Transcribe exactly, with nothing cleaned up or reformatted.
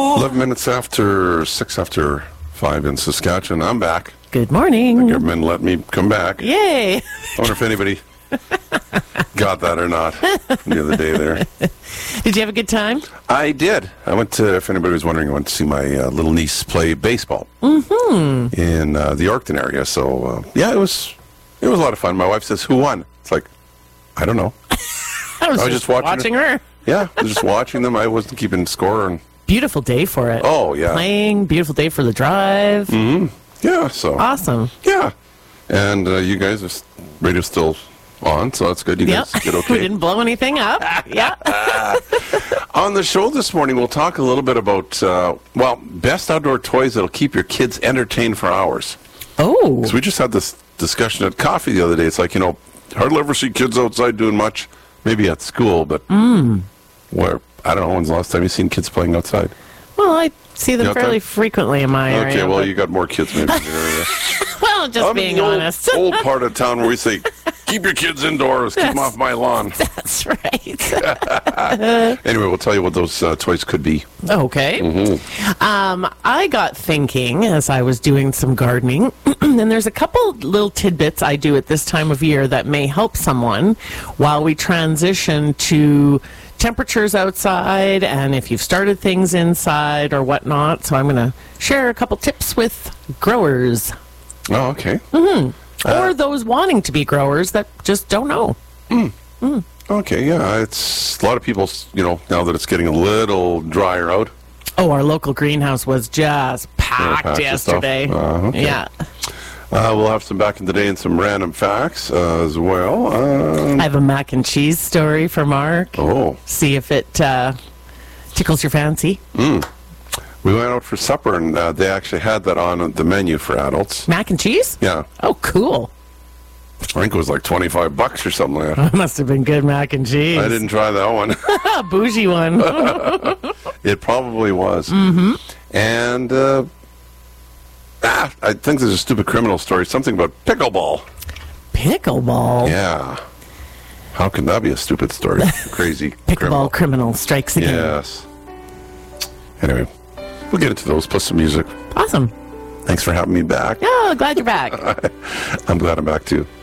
eleven minutes after six after five in Saskatchewan. I'm back. Good morning. The government let me come back. Yay. I wonder if anybody got that or not the other day there. Did you have a good time? I did. I went to, if anybody was wondering, I went to see my uh, little niece play baseball Mm-hmm. in uh, the Yorkton area. So, uh, yeah, it was it was a lot of fun. My wife says, who won? It's like, I don't know. I was, I was just, just watching watching her. Yeah, I was just watching them. I wasn't keeping score. And Beautiful day for it. Oh, yeah. Playing, beautiful day for the drive. Mm-hmm. Yeah, so. Awesome. Yeah. And uh, you guys, are, radio's still on, so that's good. You Yep. guys get okay. We didn't blow anything up. Yeah. On the show this morning, we'll talk a little bit about, uh, well, best outdoor toys that'll keep your kids entertained for hours. Oh. Because we just had this discussion at coffee the other day. It's like, you know, hardly ever see kids outside doing much, maybe at school, but Mm. where, I don't know, when's the last time you've seen kids playing outside? Well, I see them You out fairly there? frequently in my area. Okay, well, but- you got more kids maybe in your area. well, just I'm being in the old, honest. old part of town where we say, keep your kids indoors, keep them That's- off my lawn. That's right. Anyway, we'll tell you what those uh, toys could be. Okay. Mm-hmm. Um, I got thinking as I was doing some gardening, and there's a couple little tidbits I do at this time of year that may help someone while we transition to temperatures outside and if you've started things inside or whatnot. So I'm going to share a couple tips with growers Oh, okay. or those wanting to be growers that just don't know. Okay, yeah, it's a lot of people, you know, now that it's getting a little drier out. Oh, our local greenhouse was just packed packed with stuff. yesterday. Uh, okay. Yeah. Uh, we'll have some back in the day and some random facts uh, as well. Um, I have a mac and cheese story for Mark. oh, See if it uh, tickles your fancy. we went out for supper and uh, they actually had that on the menu for adults. Mac and cheese? Yeah, Oh, cool. I think it was like twenty-five bucks or something like that. Must have been good mac and cheese. I didn't try that one. A bougie one. It probably was. Mm-hmm. And uh, ah, I think there's a stupid criminal story, something about pickleball. Pickleball. Yeah. How can that be a stupid story? Crazy Pickleball criminal. criminal strikes again. Yes. Anyway, we'll get into those, plus some music. Awesome. Thanks for having me back. Oh, glad you're back. I'm glad I'm back too.